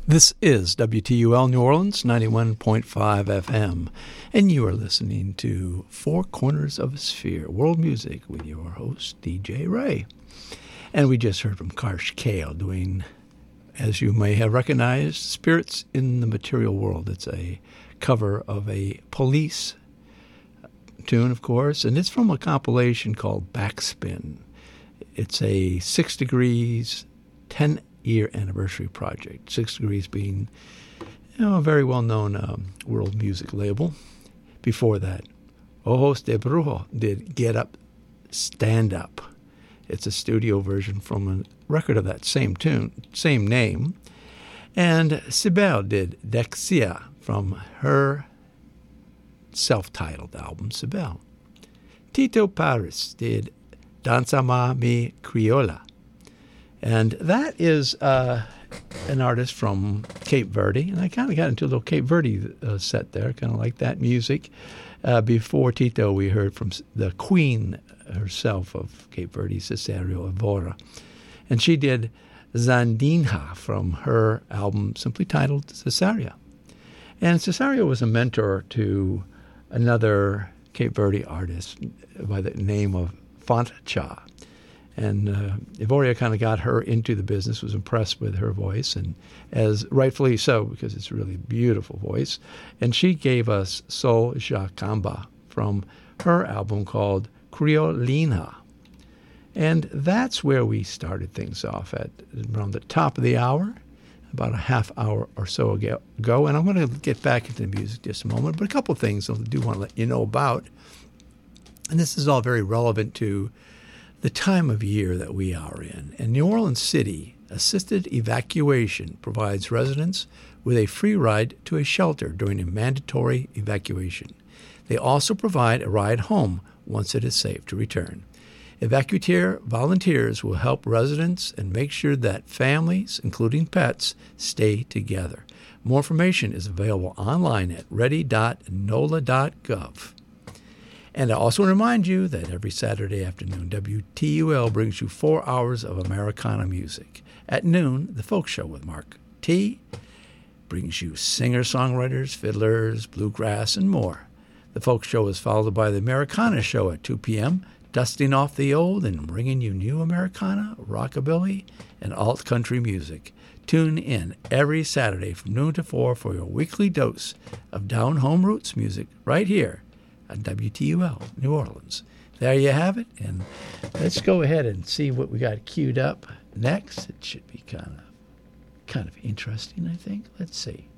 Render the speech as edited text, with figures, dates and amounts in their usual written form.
This is WTUL New Orleans, 91.5 FM, and you are listening to Four Corners of a Sphere, world music, with your host, DJ Ray. And we just heard from Karsh Kale doing, as you may have recognized, Spirits in the Material World. It's a cover of a Police tune, of course, and it's from a compilation called Backspin. It's a 6 Degrees 10-year anniversary project. 6 Degrees being, a very well-known world music label. Before that, Ojos de Brujo did Get Up, Stand Up. It's a studio version from a record of that same tune, same name. And Sibel did Dexia from her self-titled album, Sibel. Tito Paris did Danza Mi Criolla. And that is an artist from Cape Verde. And I kind of got into a little Cape Verde set there, kind of like that music. Before Tito, we heard from the queen herself of Cape Verde, Cesario Evora. And she did Zandinha from her album simply titled Cesaria. And Cesario was a mentor to another Cape Verde artist by the name of Fontcha. And Evoria kind of got her into the business, was impressed with her voice, and as rightfully so, because it's a really beautiful voice. And she gave us Sol Jacamba from her album called Criolina. And that's where we started things off at around the top of the hour, about a half hour or so ago. And I'm going to get back into the music just a moment, but a couple of things I do want to let you know about. And this is all very relevant to the time of year that we are in. In New Orleans City, assisted evacuation provides residents with a free ride to a shelter during a mandatory evacuation. They also provide a ride home once it is safe to return. Evacueer volunteers will help residents and make sure that families, including pets, stay together. More information is available online at ready.nola.gov. And I also remind you that every Saturday afternoon, WTUL brings you 4 hours of Americana music. At noon, The Folk Show with Mark T. brings you singer-songwriters, fiddlers, bluegrass, and more. The Folk Show is followed by the Americana Show at 2 p.m., dusting off the old and bringing you new Americana, rockabilly, and alt-country music. Tune in every Saturday from noon to 4 for your weekly dose of down-home roots music right here on WTUL New Orleans. There you have it, and let's go ahead and see what we got queued up next. It should be kind of interesting, I think. Let's see.